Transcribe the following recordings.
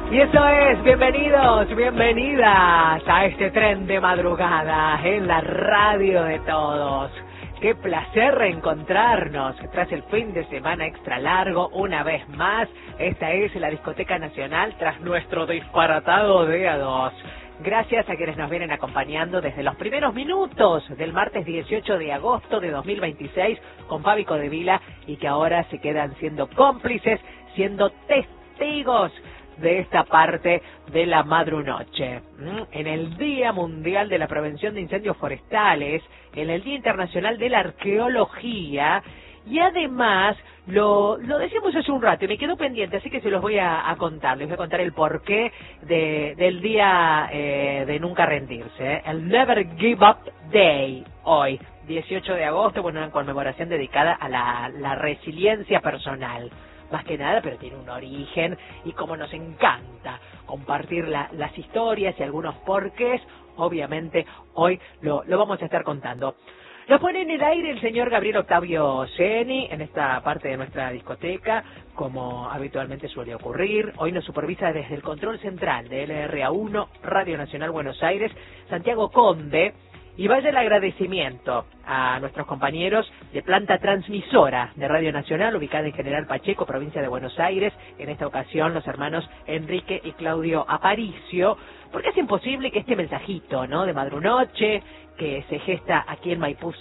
Y eso es, bienvenidos, bienvenidas a este tren de madrugada en la radio de todos. Qué placer reencontrarnos tras el fin de semana extra largo una vez más. Esta es la Discoteca Nacional tras nuestro disparatado día 2. Gracias a quienes nos vienen acompañando desde los primeros minutos del martes 18 de agosto de 2026 con Fabi Codevila y que ahora se quedan siendo cómplices, siendo testigos de esta parte de la madrunoche. En el Día Mundial de la Prevención de Incendios Forestales, en el Día Internacional de la Arqueología, y además, lo decíamos hace un rato y me quedó pendiente, así que se los voy a contar. Les voy a contar el porqué del día de nunca rendirse. El Never Give Up Day, hoy, 18 de agosto, bueno, una conmemoración dedicada a la resiliencia personal. Más que nada, pero tiene un origen y como nos encanta compartir las historias y algunos porqués, obviamente hoy lo vamos a estar contando. Nos pone en el aire el señor Gabriel Octavio Ceni en esta parte de nuestra discoteca, como habitualmente suele ocurrir. Hoy nos supervisa desde el control central de LRA1, Radio Nacional Buenos Aires, Santiago Conde. Y vaya el agradecimiento a nuestros compañeros de planta transmisora de Radio Nacional, ubicada en General Pacheco, provincia de Buenos Aires. En esta ocasión, los hermanos Enrique y Claudio Aparicio, porque hacen posible que este mensajito, ¿no?, de madrunoche, que se gesta aquí en Maipú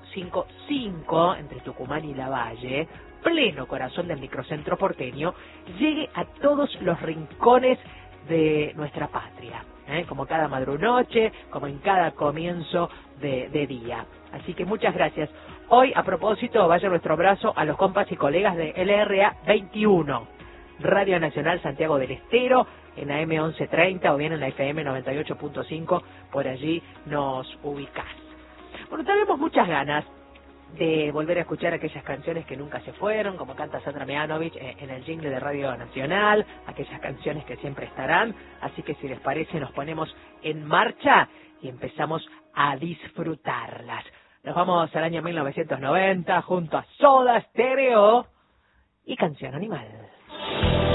555, entre Tucumán y Lavalle, pleno corazón del microcentro porteño, llegue a todos los rincones de nuestra patria, como cada madrunoche, como en cada comienzo de día. Así que muchas gracias. Hoy, a propósito, vaya nuestro abrazo a los compas y colegas de LRA 21, Radio Nacional Santiago del Estero, en AM 1130 o bien en la FM 98.5, por allí nos ubicás. Bueno, tenemos muchas ganas de volver a escuchar aquellas canciones que nunca se fueron, como canta Sandra Mianovich en el jingle de Radio Nacional, aquellas canciones que siempre estarán. Así que si les parece nos ponemos en marcha y empezamos a disfrutarlas. Nos vamos al año 1990 junto a Soda Stereo y Canción Animal.